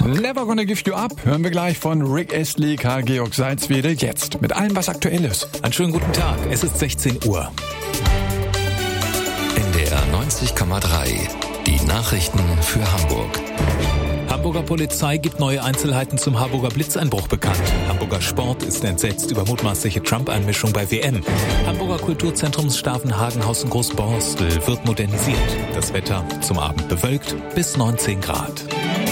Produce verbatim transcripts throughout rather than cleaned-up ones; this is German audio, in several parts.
Never Gonna Give You Up hören wir gleich von Rick Astley, Karl-Georg Salzwedel, jetzt mit allem, was aktuell ist. Einen schönen guten Tag, es ist sechzehn Uhr. N D R neunzig Komma drei, die Nachrichten für Hamburg. Hamburger Polizei gibt neue Einzelheiten zum Harburger Blitzeinbruch bekannt. Hamburger Sport ist entsetzt über mutmaßliche Trump-Einmischung bei W M. Hamburger Kulturzentrum Stavenhagenhaus in Großborstel wird modernisiert. Das Wetter zum Abend bewölkt bis neunzehn Grad.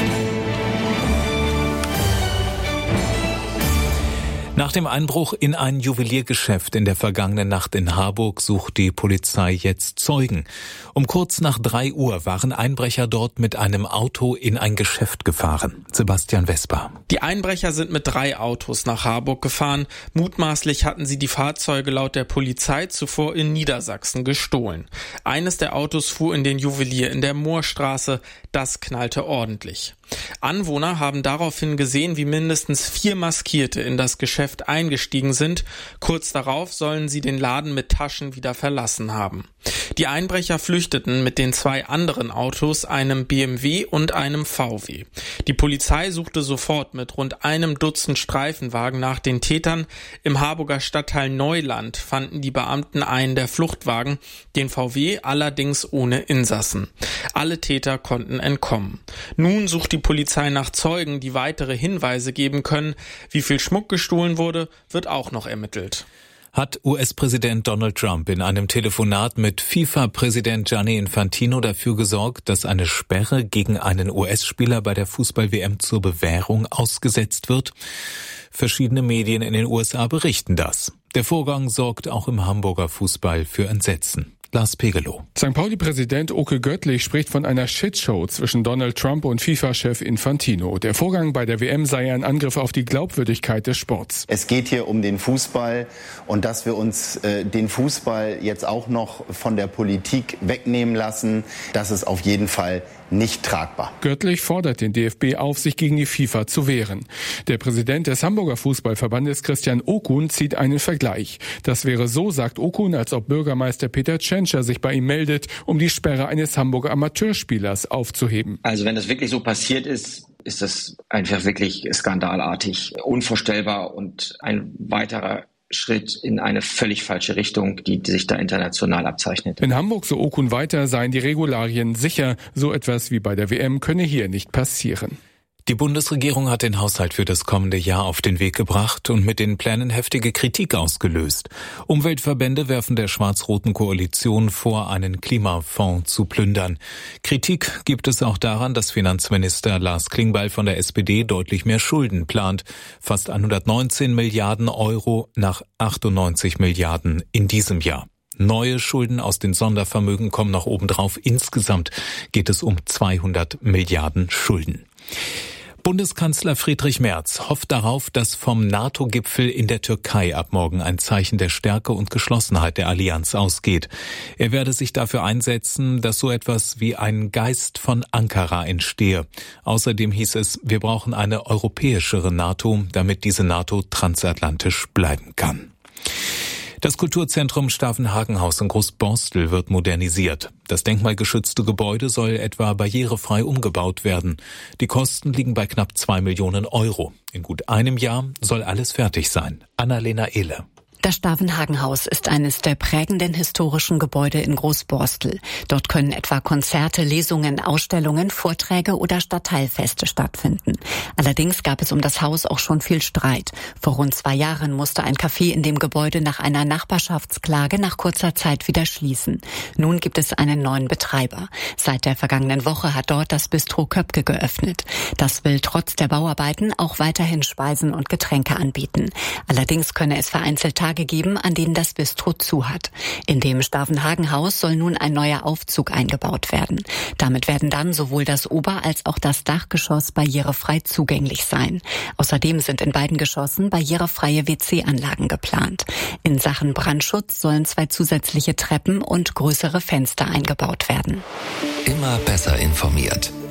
Nach dem Einbruch in ein Juweliergeschäft in der vergangenen Nacht in Harburg sucht die Polizei jetzt Zeugen. Um kurz nach drei Uhr waren Einbrecher dort mit einem Auto in ein Geschäft gefahren. Sebastian Vesper. Die Einbrecher sind mit drei Autos nach Harburg gefahren. Mutmaßlich hatten sie die Fahrzeuge laut der Polizei zuvor in Niedersachsen gestohlen. Eines der Autos fuhr in den Juwelier in der Moorstraße. Das knallte ordentlich. Anwohner haben daraufhin gesehen, wie mindestens vier Maskierte in das Geschäft eingestiegen sind. Kurz darauf sollen sie den Laden mit Taschen wieder verlassen haben. Die Einbrecher flüchteten mit den zwei anderen Autos, einem B M W und einem V W. Die Polizei suchte sofort mit rund einem Dutzend Streifenwagen nach den Tätern. Im Harburger Stadtteil Neuland fanden die Beamten einen der Fluchtwagen, den V W allerdings ohne Insassen. Alle Täter konnten entkommen. Nun sucht die Polizei nach Zeugen, die weitere Hinweise geben können. Wie viel Schmuck gestohlen wurde, wird auch noch ermittelt. Hat U S-Präsident Donald Trump in einem Telefonat mit FIFA-Präsident Gianni Infantino dafür gesorgt, dass eine Sperre gegen einen U S-Spieler bei der Fußball-W M zur Bewährung ausgesetzt wird? Verschiedene Medien in den U S A berichten das. Der Vorgang sorgt auch im Hamburger Fußball für Entsetzen. Lars Pegelow. Sankt Pauli-Präsident Oke Göttlich spricht von einer Shitshow zwischen Donald Trump und FIFA-Chef Infantino. Der Vorgang bei der W M sei ein Angriff auf die Glaubwürdigkeit des Sports. Es geht hier um den Fußball und dass wir uns äh, den Fußball jetzt auch noch von der Politik wegnehmen lassen, das ist auf jeden Fall nicht tragbar. Göttlich fordert den D F B auf, sich gegen die FIFA zu wehren. Der Präsident des Hamburger Fußballverbandes Christian Okun zieht einen Vergleich. Das wäre so, sagt Okun, als ob Bürgermeister Peter Tschentscher sich bei ihm meldet, um die Sperre eines Hamburger Amateurspielers aufzuheben. Also wenn das wirklich so passiert ist, ist das einfach wirklich skandalartig, unvorstellbar und ein weiterer Schritt in eine völlig falsche Richtung, die sich da international abzeichnet. In Hamburg, so Okun weiter, seien die Regularien sicher. So etwas wie bei der W M könne hier nicht passieren. Die Bundesregierung hat den Haushalt für das kommende Jahr auf den Weg gebracht und mit den Plänen heftige Kritik ausgelöst. Umweltverbände werfen der schwarz-roten Koalition vor, einen Klimafonds zu plündern. Kritik gibt es auch daran, dass Finanzminister Lars Klingbeil von der S P D deutlich mehr Schulden plant. Fast hundertneunzehn Milliarden Euro nach achtundneunzig Milliarden in diesem Jahr. Neue Schulden aus den Sondervermögen kommen noch obendrauf. Insgesamt geht es um zweihundert Milliarden Schulden. Bundeskanzler Friedrich Merz hofft darauf, dass vom NATO-Gipfel in der Türkei ab morgen ein Zeichen der Stärke und Geschlossenheit der Allianz ausgeht. Er werde sich dafür einsetzen, dass so etwas wie ein Geist von Ankara entstehe. Außerdem hieß es, wir brauchen eine europäischere NATO, damit diese NATO transatlantisch bleiben kann. Das Kulturzentrum Stavenhagenhaus in Großborstel wird modernisiert. Das denkmalgeschützte Gebäude soll etwa barrierefrei umgebaut werden. Die Kosten liegen bei knapp zwei Millionen Euro. In gut einem Jahr soll alles fertig sein. Annalena Ehle. Das Stavenhagenhaus ist eines der prägenden historischen Gebäude in Großborstel. Dort können etwa Konzerte, Lesungen, Ausstellungen, Vorträge oder Stadtteilfeste stattfinden. Allerdings gab es um das Haus auch schon viel Streit. Vor rund zwei Jahren musste ein Café in dem Gebäude nach einer Nachbarschaftsklage nach kurzer Zeit wieder schließen. Nun gibt es einen neuen Betreiber. Seit der vergangenen Woche hat dort das Bistro Köpke geöffnet. Das will trotz der Bauarbeiten auch weiterhin Speisen und Getränke anbieten. Allerdings könne es vereinzelt Tage geben, an denen das Bistro zu hat. In dem Stavenhagenhaus soll nun ein neuer Aufzug eingebaut werden. Damit werden dann sowohl das Ober- als auch das Dachgeschoss barrierefrei zugänglich sein. Außerdem sind in beiden Geschossen barrierefreie W C-Anlagen geplant. In Sachen Brandschutz sollen zwei zusätzliche Treppen und größere Fenster eingebaut werden. Immer besser informiert.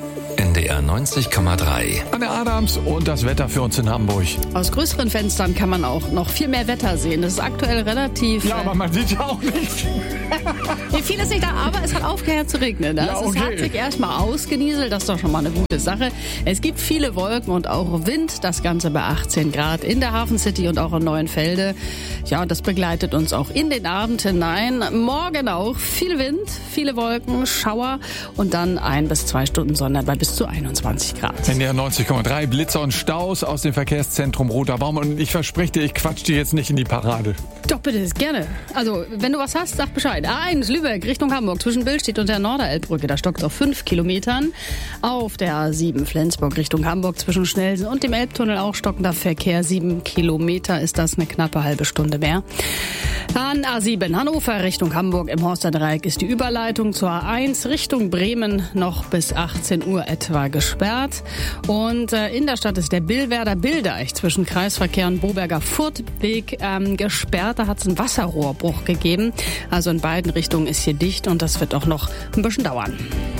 N D R neunzig Komma drei. Anne Adams und das Wetter für uns in Hamburg. Aus größeren Fenstern kann man auch noch viel mehr Wetter sehen. Das ist aktuell relativ... Ja, aber man sieht ja auch nicht. Nee, viel ist nicht da, aber es hat aufgehört zu regnen. Ne? Ja, okay. Es hat sich erstmal ausgenieselt, das ist doch schon mal eine gute Sache. Es gibt viele Wolken und auch Wind, das Ganze bei achtzehn Grad in der Hafen City und auch in Neuenfelde. Ja, und das begleitet uns auch in den Abend hinein. Morgen auch viel Wind, viele Wolken, Schauer und dann ein bis zwei Stunden Sonne bei bis zu einundzwanzig Grad. N D R neunzig Komma drei, Blitzer und Staus aus dem Verkehrszentrum Roter Baum. Und ich verspreche dir, ich quatsch dir jetzt nicht in die Parade. Doch, bitte, gerne. Also, wenn du was hast, sag Bescheid. A eins, Lübeck, Richtung Hamburg, zwischen Billstedt und der Norderelbbrücke. Da stockt es auf fünf Kilometern. Auf der A sieben, Flensburg, Richtung Hamburg, zwischen Schnellsen und dem Elbtunnel auch stockender Verkehr. Sieben Kilometer ist das, eine knappe halbe Stunde mehr. Dann A sieben, Hannover, Richtung Hamburg. Im Horsterdreieck ist die Überleitung zur A eins, Richtung Bremen, noch bis achtzehn Uhr etwa gesperrt. Und äh, in der Stadt ist der Billwerder Bildeich zwischen Kreisverkehr und Boberger Furtweg ähm, gesperrt. Da hat es einen Wasserrohrbruch gegeben. Also in beiden Richtungen ist hier dicht und das wird auch noch ein bisschen dauern.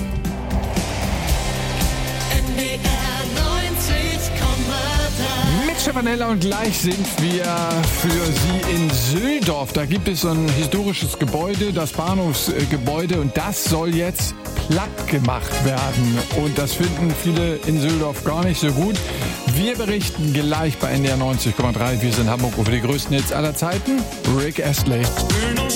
Mit Stefanella und gleich sind wir für Sie in Sühldorf. Da gibt es so ein historisches Gebäude, das Bahnhofsgebäude, und das soll jetzt platt gemacht werden. Und das finden viele in Sühldorf gar nicht so gut. Wir berichten gleich bei N D R neunzig Komma drei. Wir sind Hamburg über die größten Hits aller Zeiten. Rick Astley.